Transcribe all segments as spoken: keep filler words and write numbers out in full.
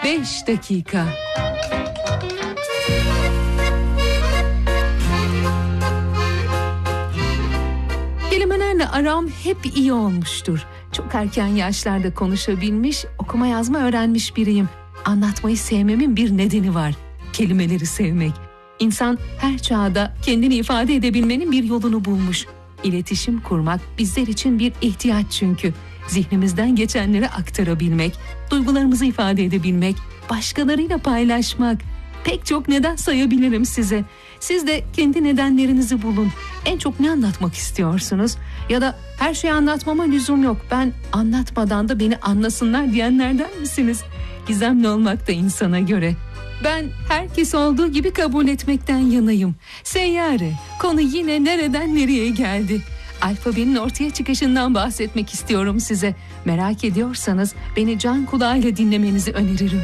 beş dakika. Kelimelerle aram hep iyi olmuştur. Çok erken yaşlarda konuşabilmiş, okuma yazma öğrenmiş biriyim. Anlatmayı sevmemin bir nedeni var. Kelimeleri sevmek. İnsan her çağda kendini ifade edebilmenin bir yolunu bulmuş. İletişim kurmak bizler için bir ihtiyaç çünkü. Zihnimizden geçenleri aktarabilmek, duygularımızı ifade edebilmek, başkalarıyla paylaşmak. Pek çok neden sayabilirim size. Siz de kendi nedenlerinizi bulun. En çok ne anlatmak istiyorsunuz? Ya da her şeyi anlatmama lüzum yok, ben anlatmadan da beni anlasınlar diyenlerden misiniz? Gizemli olmak da insana göre. Ben herkes olduğu gibi kabul etmekten yanayım. Seyyare, konu yine nereden nereye geldi? Alfabenin ortaya çıkışından bahsetmek istiyorum size. Merak ediyorsanız beni can kulağıyla dinlemenizi öneririm.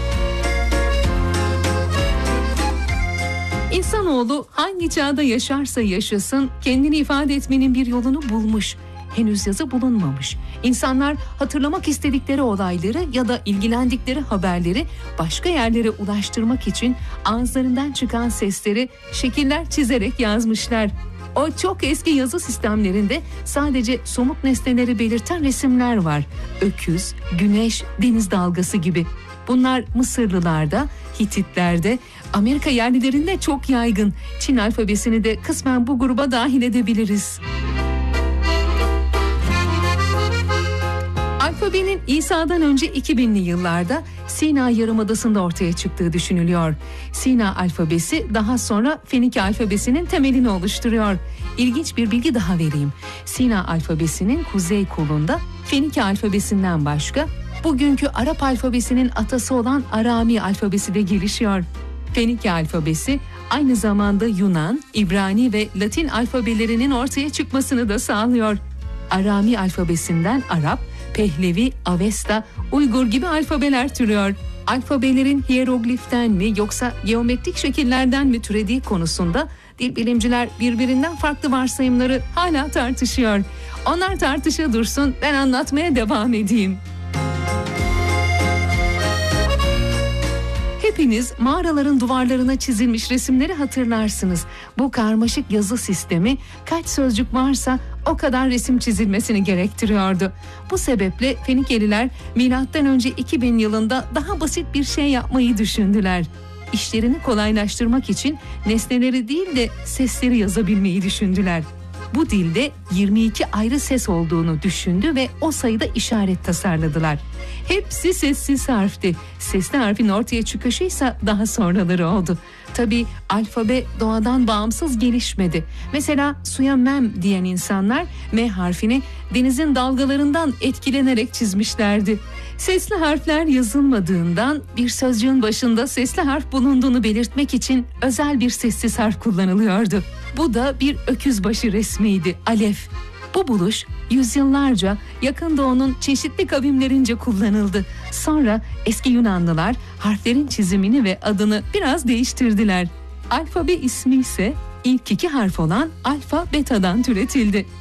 İnsanoğlu hangi çağda yaşarsa yaşasın kendini ifade etmenin bir yolunu bulmuş. Henüz yazı bulunmamış. İnsanlar hatırlamak istedikleri olayları ya da ilgilendikleri haberleri başka yerlere ulaştırmak için ağızlarından çıkan sesleri şekiller çizerek yazmışlar. O çok eski yazı sistemlerinde sadece somut nesneleri belirten resimler var. Öküz, güneş, deniz dalgası gibi. Bunlar Mısırlılarda, Hititlerde, Amerika yerlilerinde çok yaygın. Çin alfabesini de kısmen bu gruba dahil edebiliriz. Alfabenin İsa'dan önce iki binli yıllarda Sina Yarımadası'nda ortaya çıktığı düşünülüyor. Sina alfabesi daha sonra Fenike alfabesinin temelini oluşturuyor. İlginç bir bilgi daha vereyim. Sina alfabesinin kuzey kolunda Fenike alfabesinden başka bugünkü Arap alfabesinin atası olan Arami alfabesi de gelişiyor. Fenike alfabesi aynı zamanda Yunan, İbrani ve Latin alfabelerinin ortaya çıkmasını da sağlıyor. Arami alfabesinden Arap, Pehlevi, Avesta, Uygur gibi alfabeler türüyor. Alfabelerin hierogliften mi yoksa geometrik şekillerden mi türediği konusunda dil bilimciler birbirinden farklı varsayımları hala tartışıyor. Onlar tartışa dursun, ben anlatmaya devam edeyim. Hepiniz mağaraların duvarlarına çizilmiş resimleri hatırlarsınız. Bu karmaşık yazı sistemi kaç sözcük varsa o kadar resim çizilmesini gerektiriyordu. Bu sebeple Fenikeliler milattan önce iki bin yılında daha basit bir şey yapmayı düşündüler. İşlerini kolaylaştırmak için nesneleri değil de sesleri yazabilmeyi düşündüler. Bu dilde yirmi iki ayrı ses olduğunu düşündü ve o sayıda işaret tasarladılar. Hepsi sessiz harfti. Sesli harfin ortaya çıkışıysa daha sonraları oldu. Tabii alfabe doğadan bağımsız gelişmedi. Mesela suya mem diyen insanlar M harfini denizin dalgalarından etkilenerek çizmişlerdi. Sesli harfler yazılmadığından bir sözcüğün başında sesli harf bulunduğunu belirtmek için özel bir sessiz harf kullanılıyordu. Bu da bir öküzbaşı resmiydi, alef. Bu buluş yüzyıllarca Yakın Doğu'nun çeşitli kavimlerince kullanıldı. Sonra eski Yunanlılar harflerin çizimini ve adını biraz değiştirdiler. Alfabe ismi ise ilk iki harf olan alfa betadan türetildi.